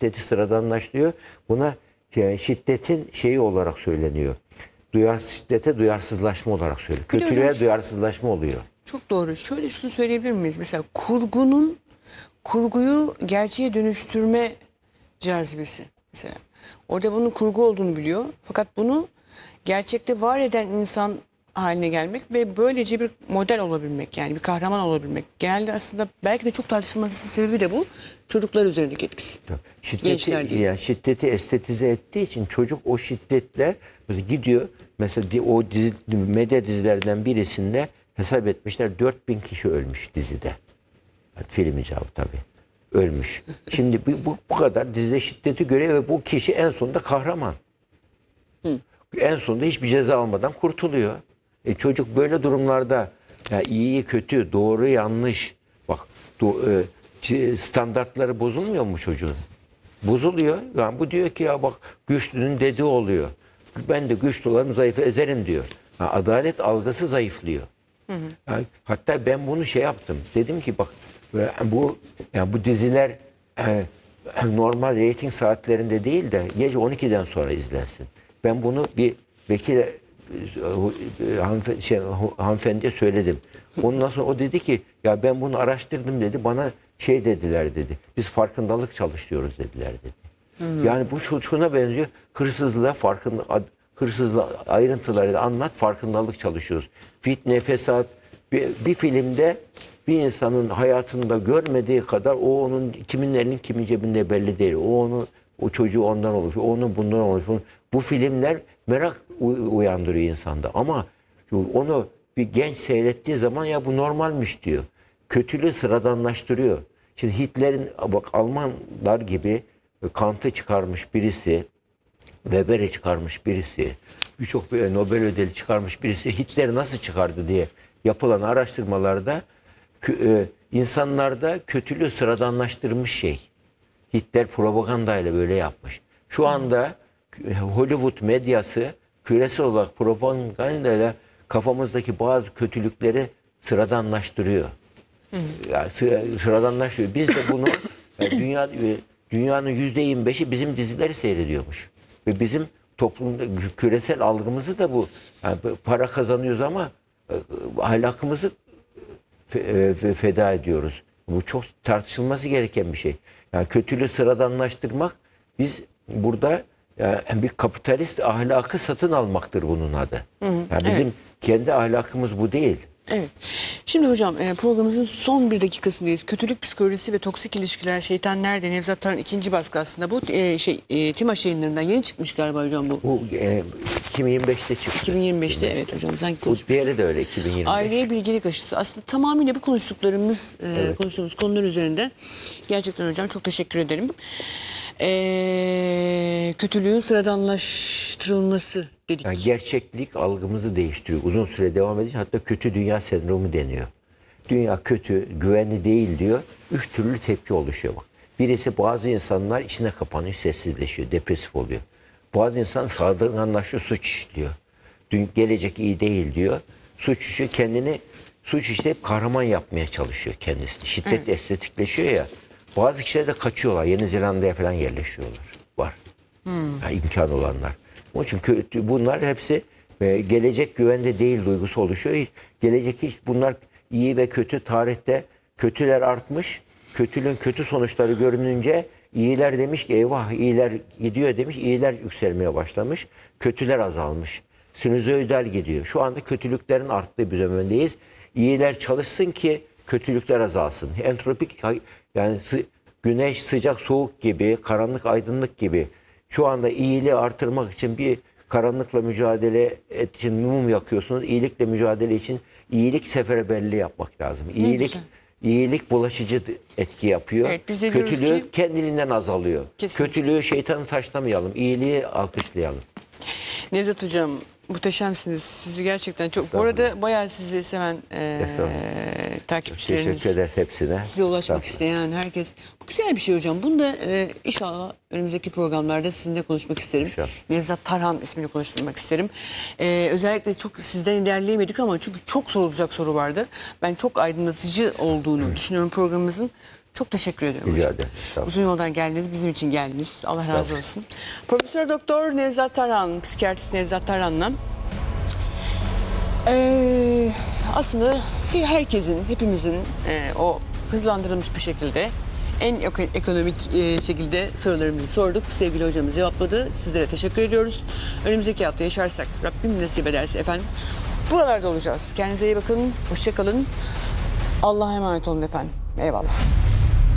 şiddeti sıradanlaştırıyor. Buna şiddetin şeyi olarak söyleniyor. Şiddete duyarsızlaşma olarak söylüyor. Bir de Kötülüğe hocam duyarsızlaşma oluyor. çok doğru. Şöyle şunu söyleyebilir miyiz? Mesela kurguyu gerçeğe dönüştürme cazibesi. Mesela orada bunun kurgu olduğunu biliyor. Fakat bunu gerçekte var eden insan haline gelmek ve böylece bir model olabilmek, yani bir kahraman olabilmek. Genelde aslında belki de çok tartışılması sebebi de bu. Çocuklar üzerindeki etkisi. Gençler değil. Yani şiddeti estetize ettiği için çocuk o şiddetle mesela gidiyor. Mesela o medya dizilerden birisinde hesap etmişler 4000 kişi ölmüş dizide. Yani film icabı tabii. Ölmüş. Şimdi bu kadar dizide şiddeti görüyor ve bu kişi en sonunda kahraman. En sonunda hiçbir ceza almadan kurtuluyor. Çocuk böyle durumlarda yani iyi kötü, doğru yanlış bak standartları bozulmuyor mu çocuğun? Bozuluyor. Yani bu diyor ki ya bak güçlünün dediği oluyor. Ben de güçlü olanı zayıfı ezerim diyor. Yani adalet algısı zayıflıyor. Yani, hatta ben bunu şey yaptım. Dedim ki bak bu diziler normal reyting saatlerinde değil de gece 12'den sonra izlensin. Ben bunu bir vekil hanımefendiye söyledim. Ondan sonra o dedi ki ya ben bunu araştırdım dedi. Bana şey dediler dedi. Biz farkındalık çalışıyoruz dediler dedi. Yani bu şuna benziyor. Hırsızlığa ayrıntıları anlat, farkındalık çalışıyoruz. Fitne, fesat bir filmde bir insanın hayatında görmediği kadar o onun kimin elinin kimin cebinde belli değil. O çocuğu ondan oluşuyor. Onun bundan oluşuyor. Bu filmler merak uyandırıyor insanda. Ama onu bir genç seyrettiği zaman ya bu normalmiş diyor. Kötülüğü sıradanlaştırıyor. Şimdi Hitler'in bak Almanlar gibi Kant'ı çıkarmış birisi, Weber'i çıkarmış birisi, birçok Nobel ödülü çıkarmış birisi Hitler'i nasıl çıkardı diye yapılan araştırmalarda insanlarda kötülüğü sıradanlaştırmış şey. Hitler propagandayla böyle yapmış. Şu anda Hollywood medyası küresel olarak propagandayla kafamızdaki bazı kötülükleri sıradanlaştırıyor. Yani sıradanlaştırıyor. Biz de bunu dünyanın %25'i bizim dizileri seyrediyormuş. Ve bizim toplumda küresel algımızı da bu. Yani para kazanıyoruz ama ahlakımızı feda ediyoruz. Bu çok tartışılması gereken bir şey. Yani kötülüğü sıradanlaştırmak biz burada bir kapitalist ahlakı satın almaktır bunun adı. Yani bizim kendi ahlakımız bu değil. Evet. Şimdi hocam programımızın son bir dakikasındayız. Kötülük psikolojisi ve toksik ilişkiler, şeytan nerede? Nevzat Tarhan ikinci baskı aslında bu. Timaş yayınlarından yeni çıkmış galiba hocam bu. Bu 2025'te çıktı. 2025'te evet hocam sanki Bu konuşmuştuk. diğeri de öyle 2025. Aileye bilgilik aşısı. Aslında tamamıyla bu konuştuklarımız, konuştuğumuz konular üzerinde. Gerçekten hocam çok teşekkür ederim. Kötülüğün sıradanlaştırılması dedik. Yani gerçeklik algımızı değiştiriyor. Uzun süre devam edince hatta kötü dünya sendromu deniyor. Dünya kötü, güvenli değil diyor. 3 türlü tepki oluşuyor bak. Birisi bazı insanlar içine kapanıyor, sessizleşiyor, depresif oluyor. Bazı insan saldırganlaşıyor, suç işliyor. Gelecek iyi değil diyor. Suç işliyor, kendini suç işleyip kahraman yapmaya çalışıyor kendisini. Şiddet estetikleşiyor ya. Bazı kişiler de kaçıyorlar. Yeni Zelanda'ya falan yerleşiyorlar. Var. Yani imkan olanlar. Onun için bunlar hepsi gelecek güvende değil duygusu oluşuyor. Gelecek hiç bunlar iyi ve kötü tarihte kötüler artmış. Kötülüğün kötü sonuçları görününce iyiler demiş ki eyvah iyiler gidiyor demiş. İyiler yükselmeye başlamış. Kötüler azalmış. Sinüzoidal gidiyor. Şu anda kötülüklerin arttığı bir dönemdeyiz. İyiler çalışsın ki kötülükler azalsın. Entropik yani güneş sıcak soğuk gibi, karanlık aydınlık gibi şu anda iyiliği artırmak için bir karanlıkla mücadele için mum yakıyorsunuz. İyilikle mücadele için iyilik seferberliği yapmak lazım. İyilik bulaşıcı etki yapıyor. Evet, biz de diyoruz Kötülüğü ki kendiliğinden azalıyor. Kesinlikle. Kötülüğü şeytanı taşlamayalım. İyiliği alkışlayalım. Nevzat hocam muhteşemsiniz. Sizi gerçekten çok... Bu arada bayağı sizi seven takipçileriniz. Teşekkür ederiz hepsine. Size ulaşmak isteyen herkes. Bu güzel bir şey hocam. Bunu da inşallah önümüzdeki programlarda sizinle konuşmak isterim. İnşallah. Nevzat Tarhan ismini konuşmak isterim. Özellikle çok sizden ilerleyemedik ama çünkü çok sorulacak soru vardı. Ben çok aydınlatıcı olduğunu düşünüyorum programımızın. Çok teşekkür ediyorum Rica hocam. ederim. Estağfurullah. Uzun yoldan geldiniz, bizim için geldiniz. Allah razı olsun. Profesör Doktor Nevzat Tarhan, psikiyatrist Nevzat Tarhan'la aslında herkesin, hepimizin o hızlandırılmış bir şekilde en ekonomik şekilde sorularımızı sorduk. Sevgili hocamız cevapladı. Sizlere teşekkür ediyoruz. Önümüzdeki hafta yaşarsak Rabbim nasip ederse efendim buralarda olacağız. Kendinize iyi bakın. Hoşça kalın. Allah'a emanet olun efendim. Eyvallah.